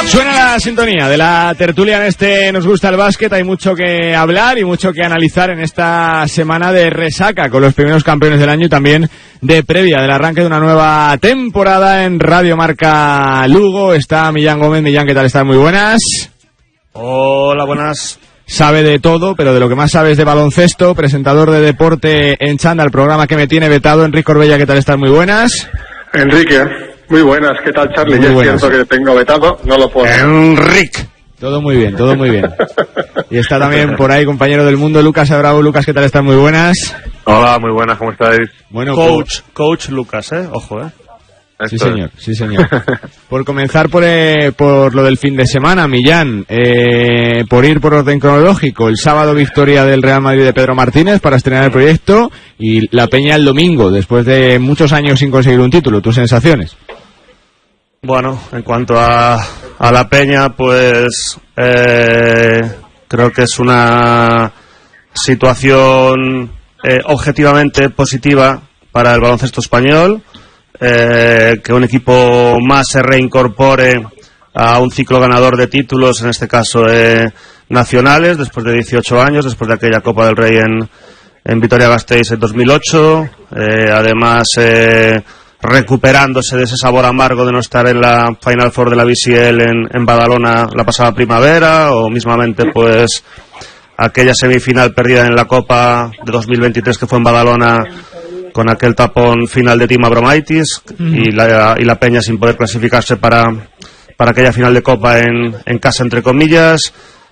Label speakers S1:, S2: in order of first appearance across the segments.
S1: Suena la sintonía de la tertulia en este Nos Gusta el Básquet. Hay mucho que hablar y mucho que analizar en esta semana de resaca con los primeros campeones del año y también de previa del arranque de una nueva temporada en Radio Marca Lugo. Está Millán Gómez. Millán, ¿qué tal estás? Muy buenas.
S2: Hola, buenas.
S1: Sabe de todo, pero de lo que más sabe es de baloncesto. Presentador de deporte en Chanda, el programa que me tiene vetado. Enrique Corbella, ¿qué tal estás? Muy buenas.
S3: Enrique, muy buenas. ¿Qué tal, Charlie?
S1: Muy
S3: ya
S1: buenas.
S3: es cierto que tengo vetado, no lo puedo.
S1: Enrique. Todo muy bien, todo muy bien. Y está también por ahí, compañero del mundo, Lucas Abravo. Lucas, ¿qué tal estás? Muy buenas.
S4: Hola, muy buenas, ¿cómo estáis?
S1: Bueno,
S2: Coach Lucas, ojo,
S1: Sí, señor, sí, señor. Por comenzar por lo del fin de semana, Millán, por ir por orden cronológico, el sábado victoria del Real Madrid de Pedro Martínez para estrenar el proyecto y la Peña el domingo, después de muchos años sin conseguir un título. ¿Tus sensaciones?
S2: Bueno, en cuanto a la Peña, pues creo que es una situación objetivamente positiva para el baloncesto español. Que un equipo más se reincorpore a un ciclo ganador de títulos, en este caso nacionales, después de 18 años, después de aquella Copa del Rey en Vitoria-Gasteiz en 2008, además recuperándose de ese sabor amargo de no estar en la Final Four de la BCL en Badalona la pasada primavera, o mismamente pues aquella semifinal perdida en la Copa de 2023 que fue en Badalona con aquel tapón final de Team Abromaitis y la Peña sin poder clasificarse para aquella final de Copa en casa, entre comillas,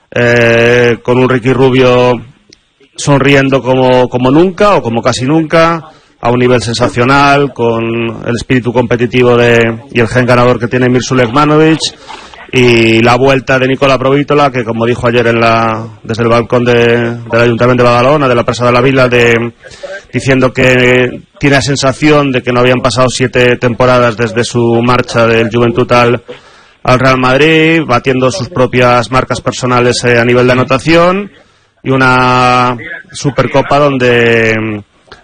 S2: con un Ricky Rubio sonriendo como nunca o como casi nunca, a un nivel sensacional, con el espíritu competitivo y el gen ganador que tiene Mirsu Lekmanovic, y la vuelta de Nicola Provítola, que como dijo ayer desde el balcón del Ayuntamiento de Badalona, de la Presa de la Vila, diciendo que tiene la sensación de que no habían pasado 7 temporadas desde su marcha del Juventud al Real Madrid, batiendo sus propias marcas personales a nivel de anotación, y una Supercopa donde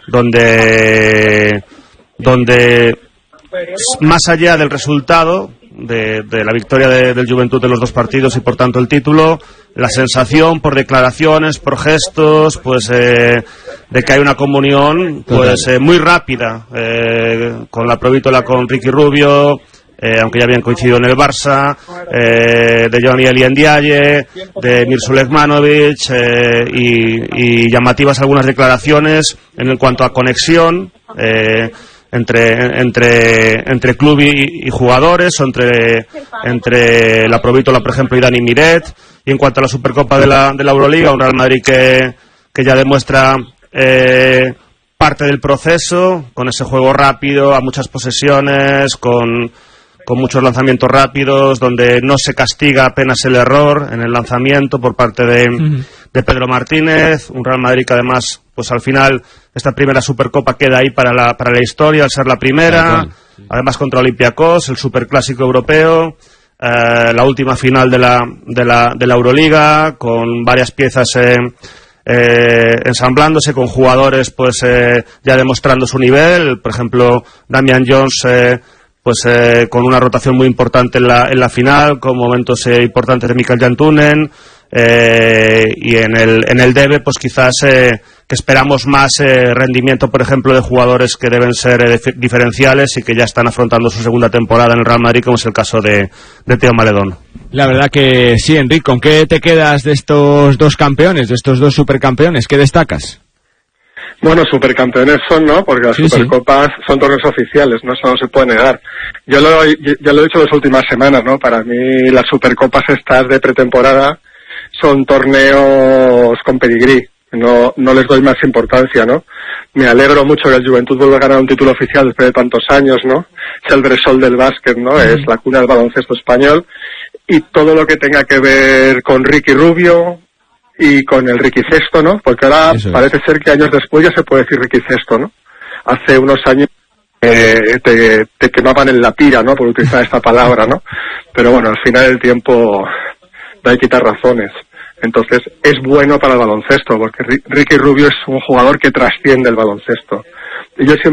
S2: más allá del resultado de la victoria del Juventud en los 2 partidos y por tanto el título, la sensación por declaraciones, por gestos, pues de que hay una comunión pues muy rápida con la Provítola, con Ricky Rubio, aunque ya habían coincidido en el Barça, de Johnny Eli Ndiaye, de Mirsu Lekmanovic, y llamativas algunas declaraciones en cuanto a conexión entre club y jugadores, o entre la Provítola, por ejemplo, y Dani Miret. Y en cuanto a la Supercopa de la Euroliga, un Real Madrid que ya demuestra parte del proceso, con ese juego rápido, a muchas posesiones, con muchos lanzamientos rápidos, donde no se castiga apenas el error en el lanzamiento por parte de Pedro Martínez. Un Real Madrid que además, pues al final, esta primera Supercopa queda ahí para la historia, al ser la primera, además contra Olympiacos, el superclásico europeo, la última final de la Euroliga, con varias piezas ensamblándose, con jugadores pues ya demostrando su nivel, por ejemplo Damian Jones con una rotación muy importante en la final, con momentos importantes de Mikael Jantunen, y en el DEBE pues quizás que esperamos más rendimiento, por ejemplo, de jugadores que deben ser diferenciales y que ya están afrontando su segunda temporada en el Real Madrid, como es el caso de Teo Maledón.
S1: La verdad que sí, Enrique. ¿Con qué te quedas de estos 2 campeones, de estos 2 supercampeones? ¿Qué destacas?
S3: Bueno, supercampeones son, ¿no? Porque las Supercopas son torneos oficiales, ¿no? Eso no se puede negar. Ya lo he dicho las últimas semanas, ¿no? Para mí las Supercopas estas de pretemporada son torneos con pedigrí. No les doy más importancia, ¿no? Me alegro mucho que el Juventud vuelva a ganar un título oficial después de tantos años, ¿no? Es el Bresol del básquet, ¿no? Es la cuna del baloncesto español. Y todo lo que tenga que ver con Ricky Rubio y con el Ricky Cesto, ¿no? Porque ahora parece ser que años después ya se puede decir Ricky Cesto, ¿no? Hace unos años te quemaban en la pira, ¿no? Por utilizar esta palabra, ¿no? Pero bueno, al final del tiempo da y quitar razones. Entonces es bueno para el baloncesto, porque Ricky Rubio es un jugador que trasciende el baloncesto. Y yo siempre